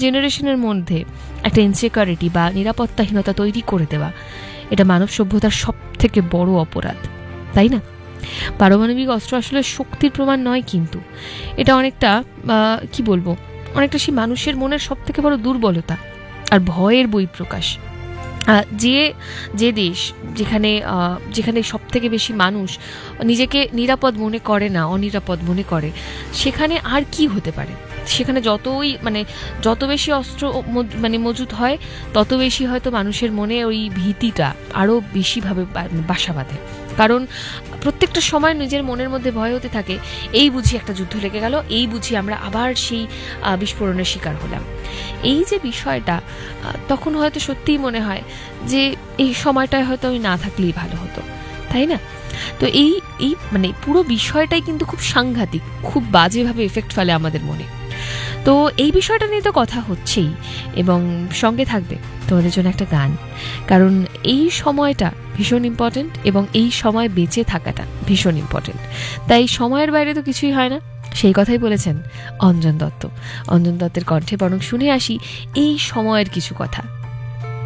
জেনারেশনের মধ্যে একটা ইনসিকিউরিটি বা নিরাপত্তাহীনতা তৈরি করে দেওয়া, এটা মানব সভ্যতার সব থেকে বড় অপরাধ, তাই না? পারমাণবিক অস্ত্র আসলে শক্তির প্রমাণ নয়, কিন্তু এটা অনেকটা কি বলবো, অনেকটা সেই মানুষের মনের সব থেকে বড় দুর্বলতা আর ভয়ের বহিঃপ্রকাশ। যে দেশ যেখানে সব থেকে বেশি মানুষ নিজেকে নিরাপদ মনে করে না, অনিরাপদ মনে করে, সেখানে আর কি হতে পারে? সেখানে যত বেশি অস্ত্র মজুত হয়, তত বেশি হয়তো মানুষের মনে ওই ভীতিটা আরও বেশিভাবে বাসা বাঁধে। কারণ প্রত্যেকটা সময় নিজের মনের মধ্যে ভয় হতে থাকে, এই বুঝি একটা যুদ্ধ লেগে গেল, এই বুঝি আমরা আবার সেই বিস্ফোরণের শিকার হলাম। এই যে বিষয়টা, তখন হয়তো সত্যিই মনে হয় যে এই সময়টায় হয়তো আমি না থাকলেই ভালো হতো, তাই না? তো এই পুরো বিষয়টাই কিন্তু খুব সাংঘাতিক, খুব বাজেভাবে এফেক্ট ফেলে আমাদের মনে। তো এই বিষয়টা নিয়ে তো কথা হচ্ছেই, এবং সঙ্গে থাকবে তোমাদের জন্য একটা গান, কারণ এই সময়টা ভীষণ ইম্পর্টেন্ট এবং এই সময় বেঁচে থাকাটা ভীষণ ইম্পর্টেন্ট। তাই সময়ের বাইরে তো কিছুই হয় না, সেই কথাই বলেছেন অঞ্জন দত্ত। অঞ্জন দত্তের কণ্ঠে বরং শুনে আসি এই সময়ের কিছু কথা।